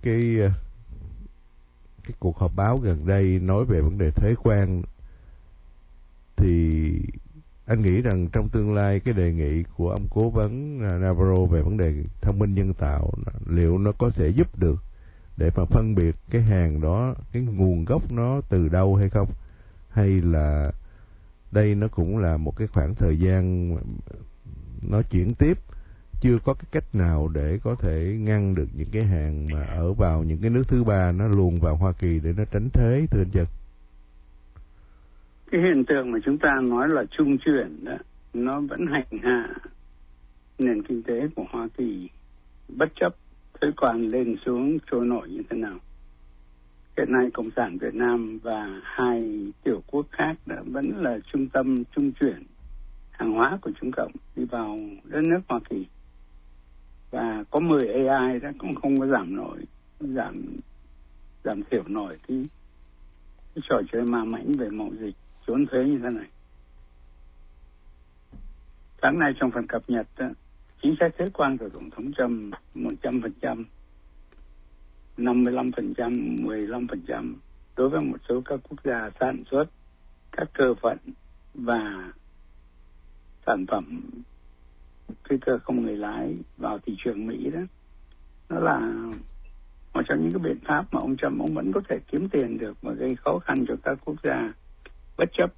cái cuộc họp báo gần đây nói về vấn đề thuế quan, thì anh nghĩ rằng trong tương lai cái đề nghị của ông cố vấn Navarro về vấn đề thông minh nhân tạo liệu nó có thể giúp được để mà phân biệt cái hàng đó, cái nguồn gốc nó từ đâu hay không, hay là đây nó cũng là một cái khoảng thời gian nó chuyển tiếp, chưa có cái cách nào để có thể ngăn được những cái hàng mà ở vào những cái nước thứ ba nó luồn vào Hoa Kỳ để nó tránh thuế, thưa anh Trần? Cái hiện tượng mà chúng ta nói là trung chuyển đó, nó vẫn hành hạ nền kinh tế của Hoa Kỳ bất chấp thuế quan lên xuống trôi nổi như thế nào. Hiện nay Cộng sản Việt Nam và hai tiểu quốc khác đã vẫn là trung tâm trung chuyển hàng hóa của Trung Cộng đi vào đất nước Hoa Kỳ. Và có 10 AI đó cũng không có giảm thiểu nổi cái trò chơi ma mãnh về mậu dịch trốn thuế như thế này. Sáng nay trong phần cập nhật đó, chính sách thuế quan của Tổng thống Trump 100%, 55%, 15% đối với một số các quốc gia sản xuất các cơ phận và sản phẩm phi cơ không người lái vào thị trường Mỹ đó. Nó là một trong những cái biện pháp mà ông Trump ông vẫn có thể kiếm tiền được mà gây khó khăn cho các quốc gia bất chấp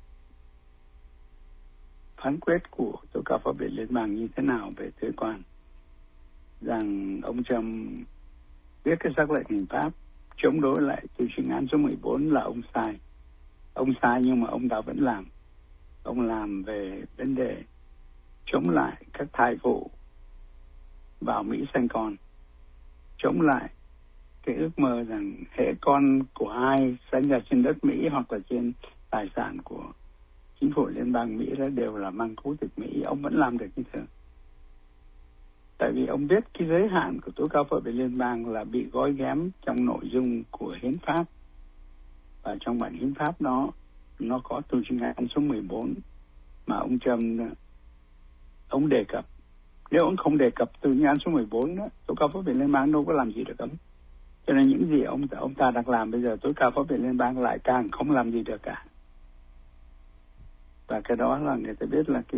phán quyết của Tòa cao pháp viện liên bang như thế nào về thuế quan, rằng ông Trump viết cái sắc lệnh hành pháp chống đối lại tù chính án số 14 là ông sai. Ông sai nhưng mà ông ta vẫn làm. Ông làm về vấn đề chống lại các thai phụ vào Mỹ sanh con, chống lại cái ước mơ rằng hễ con của ai sinh ra trên đất Mỹ hoặc là trên tài sản của chính phủ liên bang Mỹ đó đều là mang quốc tịch Mỹ. Ông vẫn làm được như thế. Tại vì ông biết cái giới hạn của tối cao pháp viện liên bang là bị gói ghém trong nội dung của hiến pháp. Và trong bản hiến pháp đó nó có tù chính án số 14 mà ông Trump ông đề cập. Nếu ông không đề cập tù chính án số 14 đó, tối cao pháp viện liên bang đâu có làm gì được ông. Cho nên những gì ông ta đang làm bây giờ tối cao pháp viện liên bang lại càng không làm gì được cả. Và cái đó là người ta biết là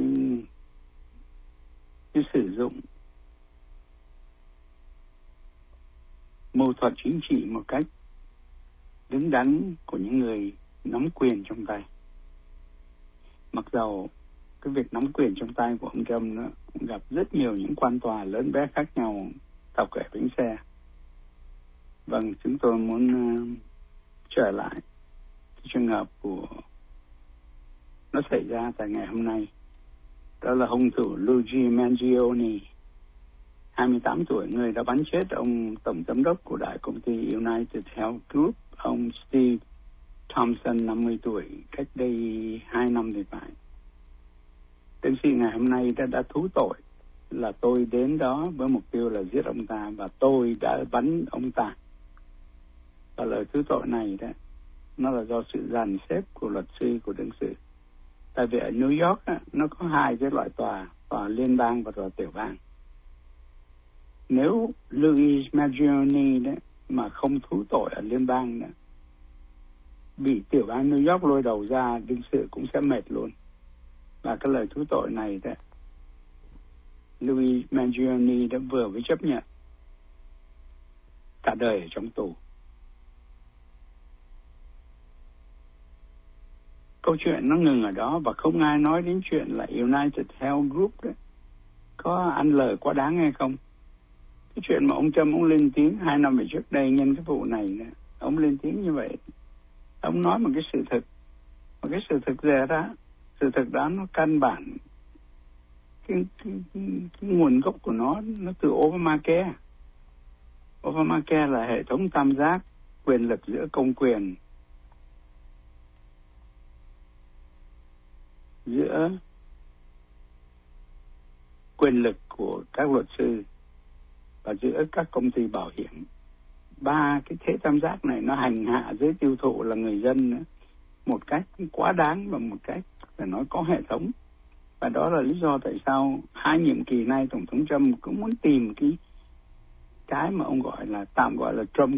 cái sử dụng mâu thuẫn chính trị một cách đứng đắn của những người nắm quyền trong tay. Mặc dầu cái việc nắm quyền trong tay của ông Trump nó cũng gặp rất nhiều những quan tòa lớn bé khác nhau thọc kẻ bánh xe. Vâng, chúng tôi muốn trở lại cái trường hợp của nó xảy ra tại ngày hôm nay. Đó là hung thủ Luigi Mangione, 28 tuổi, người đã bắn chết ông tổng giám đốc của đại công ty United Health Group, ông Steve Thompson, 50 tuổi, cách đây 2 năm thì phải. Tiến sĩ ngày hôm nay đã thú tội là tôi đến đó với mục tiêu là giết ông ta và tôi đã bắn ông ta. Và lời thú tội này đó, nó là do sự dàn xếp của luật sư của đương sự. Tại vì ở New York á, nó có hai cái loại tòa liên bang và tòa tiểu bang. Nếu Luigi Mangione đó mà không thú tội ở liên bang đó, bị tiểu bang New York lôi đầu ra, đương sự cũng sẽ mệt luôn. Và cái lời thú tội này đó, Luigi Mangione đã vừa mới chấp nhận cả đời ở trong tù. Câu chuyện nó ngừng ở đó và không ai nói đến chuyện là United Health Group đó có ăn lời quá đáng hay không. Cái chuyện mà ông Trump ông lên tiếng 2 năm về trước đây nhân cái vụ này nè, ông lên tiếng như vậy, ông nói một cái sự thực, một cái sự thực ra đó, sự thực đó nó căn bản cái nguồn gốc của nó từ Obamacare. Obamacare là hệ thống tam giác quyền lực giữa công quyền, giữa quyền lực của các luật sư và giữa các công ty bảo hiểm. Ba cái thế tam giác này nó hành hạ giới tiêu thụ là người dân nữa, một cách quá đáng và một cách phải nói có hệ thống. Và đó là lý do tại sao 2 nhiệm kỳ nay Tổng thống Trump cũng muốn tìm cái mà ông tạm gọi là Trump